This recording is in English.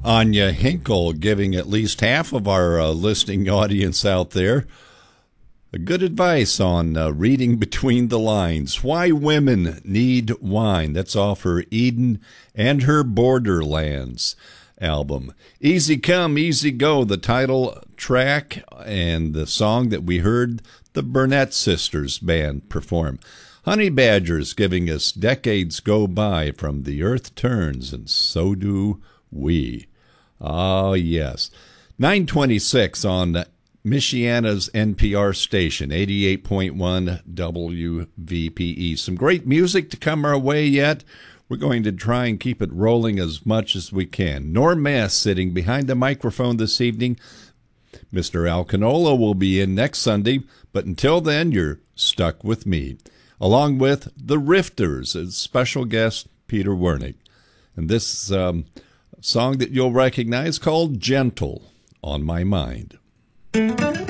Anya Hinkle giving at least half of our listening audience out there a good advice on reading between the lines. Why Women Need Wine. That's off her Eden and Her Borderlands album. Easy Come, Easy Go, the title track, and the song that we heard the Burnett Sisters band perform. Honey Badgers giving us Decades Go By from The Earth Turns, and So Do We. Oh, yes. 926 on Michiana's NPR station, 88.1 WVPE. Some great music to come our way yet. We're going to try and keep it rolling as much as we can. Norm Mass sitting behind the microphone this evening. Mr. Al Canola will be in next Sunday, but until then, you're stuck with me, along with the Rifters, as special guest Peter Wernick. And this song that you'll recognize called Gentle on My Mind.